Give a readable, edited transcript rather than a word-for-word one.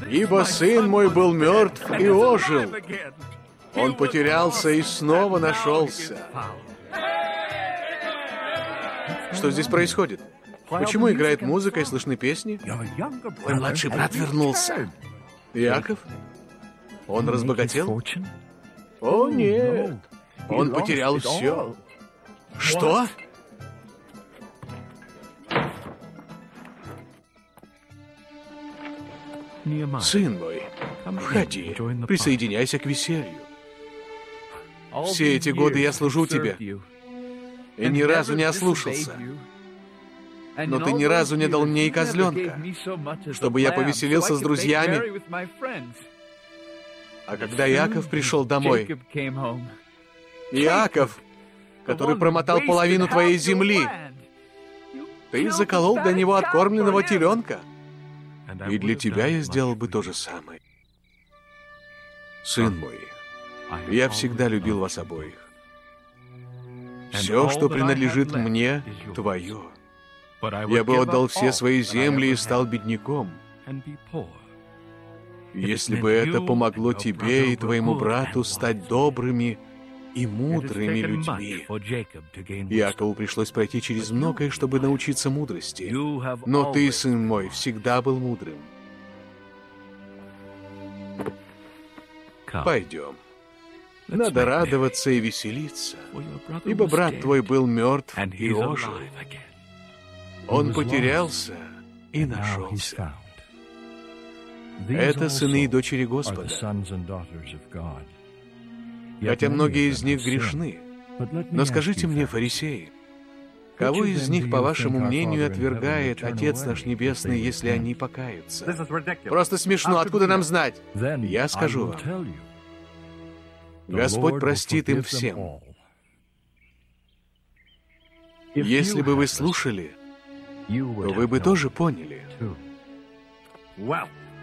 Ибо сын мой был мертв и ожил. Он потерялся и снова нашелся. Что здесь происходит? Почему играет музыка и слышны песни? Мой младший брат вернулся. Иаков? Он разбогател? О, нет. Он потерял все. Что? Сын мой, входи, присоединяйся к веселью. Все эти годы я служу тебе и ни разу не ослушался. Но ты ни разу не дал мне и козленка, чтобы я повеселился с друзьями. А когда Иаков пришел домой, Иаков, который промотал половину твоей земли, ты заколол для него откормленного теленка. И для тебя я сделал бы то же самое. Сын мой, я всегда любил вас обоих. Все, что принадлежит мне, твое. Я бы отдал все свои земли и стал бедняком, если бы это помогло тебе и твоему брату стать добрыми и мудрыми людьми. Иакову пришлось пройти через многое, чтобы научиться мудрости. Но ты, сын мой, всегда был мудрым. Пойдем. Надо радоваться и веселиться, ибо брат твой был мертв и ожил. Он потерялся и нашелся. Это сыны и дочери Господа. Хотя многие из них грешны. Но скажите мне, фарисеи, кого из них, по вашему мнению, отвергает Отец наш Небесный, если они покаются? Просто смешно, откуда нам знать? Я скажу вам. Господь простит им всем. Если бы вы слушали, то вы бы тоже поняли.